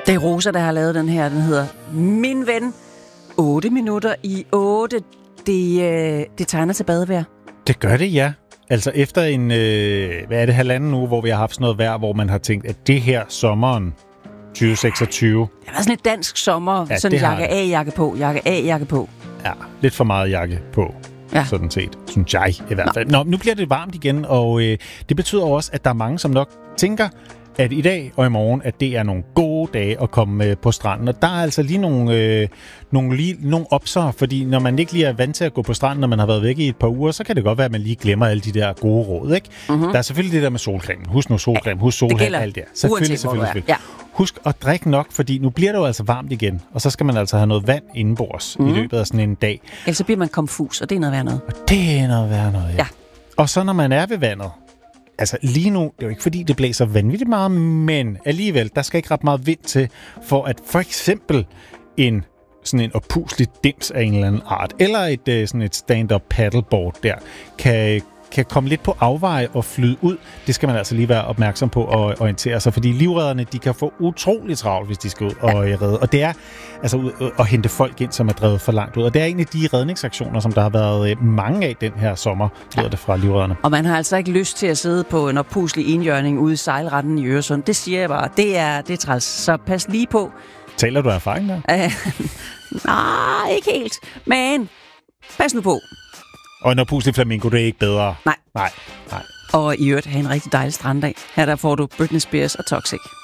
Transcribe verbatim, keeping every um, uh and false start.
Det er Rosa, der har lavet den her. Den hedder Min Ven. otte minutter i otte. Det, øh, det tegner til badevejr. Det gør det, ja. Altså efter en, øh, hvad er det, halvanden uge, hvor vi har haft sådan noget vejr, hvor man har tænkt, at det her sommeren tyve seksogtyve... Det var sådan et dansk sommer. Ja, sådan jakke af, jakke på, jakke af, jakke på. Ja, lidt for meget jakke på. Ja. Sådan set, synes jeg i hvert fald. Nå, Nå nu bliver det varmt igen, og øh, det betyder også, at der er mange, som nok tænker, at i dag og i morgen, at det er nogle gode dage at komme øh, på stranden. Og der er altså lige nogle, øh, nogle, lige, nogle opser, fordi når man ikke lige er vant til at gå på stranden, når man har været væk i et par uger, så kan det godt være, at man lige glemmer alle de der gode råd, ikke? Mm-hmm. Der er selvfølgelig det der med solcreme. Husk nu solcreme, husk solhat, alt det. Selvfølgelig, selvfølgelig, selvfølgelig. Ja. Husk at drikke nok, fordi nu bliver det jo altså varmt igen, og så skal man altså have noget vand indenbords mm. i løbet af sådan en dag. Ellers så bliver man konfus, og det er noget værd noget. Og det er noget værd noget, ja. ja. Og så når man er ved vandet, altså lige nu, det er jo ikke fordi, det blæser vanvittigt meget, men alligevel, der skal ikke ret meget vind til, for at for eksempel en sådan en oppuslig dims af en eller anden art, eller et, sådan et stand-up paddleboard der, kan, kan komme lidt på afveje og flyde ud. Det skal man altså lige være opmærksom på og orientere sig, fordi livredderne, de kan få utroligt travlt, hvis de skal ud og redde. Og det er altså ud at hente folk ind, som er drevet for langt ud. Og det er en af de redningsaktioner, som der har været mange af den her sommer, lyder ja. det fra livredderne. Og man har altså ikke lyst til at sidde på en oppuslig enhjørning ude i sejlretten i Øresund. Det siger jeg bare. Det er, det er træls. Så pas lige på. Taler du af erfaring der? Nej, ikke helt. Men pas nu på. Og en oppuslig flamingo, det er ikke bedre. Nej. Nej, nej. Og i øvrigt have en rigtig dejlig stranddag. Her der får du Britney Spears og Toxic.